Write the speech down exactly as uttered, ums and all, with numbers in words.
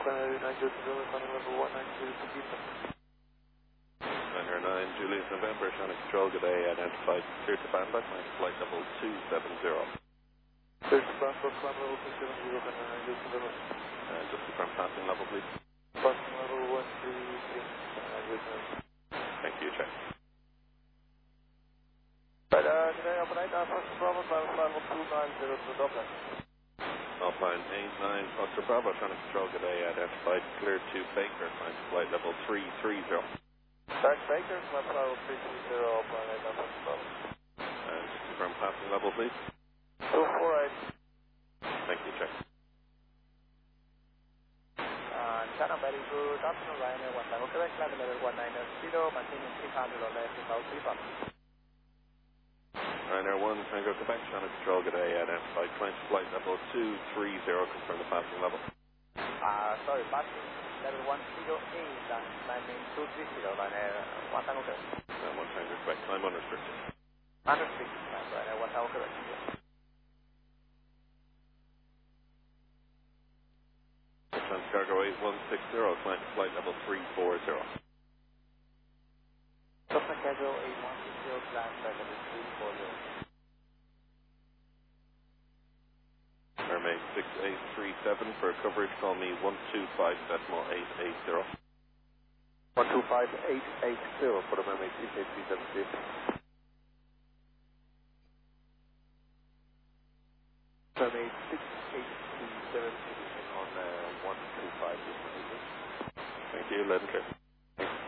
nine Julius November, final level one nine Julius November. Niner nine Julius November, Sonic Control, good day, identified, clear to Bamba, flight level two seven zero. Clear to Bamba, climb level two seven zero, nine Julius November. Uh, just confirm passing level, please. Passing level one three six, nine Julius November. Thank you, check. Right, uh, good day, open eight, Alpha Bravo, final flight level two nine zero to Dublin. Alpine eight nine Foxtrot Bravo, Sonic Control, good day, identified, clear to Baker, climb to flight level three three zero. Back Baker, climb flight level three three zero, Alpine eight nine Foxtrot Bravo. Uh, just confirm passing level, please. two four eight. Thank you, check. Uh, Channel, very good afternoon, Ryanair one Tango Quebec, flight level one nine zero, maintaining three hundred on left, without three bumps. Ryanair one Tango Quebec, Sonic Control, good day, identified, climb to flight level two three zero, confirm the passing level. Uh, sorry, passing level one zero eight and climbing two three zero, Ryanair one Tango Quebec. Uh, one Tango Quebec, climb unrestricted. Unrestricted, Ryanair one Tango Quebec. Cargo eight one six zero, climb to flight level three four zero. Cessna Cargo eight one six zero, climb flight level three four zero. Airmain six eight three seven, for coverage call me one two five decimal eight eight zero. one two five eight eight zero for the Airmain six eight three seven six. Airmain six eight three seven six on uh, one two five. Thank you, let him clear.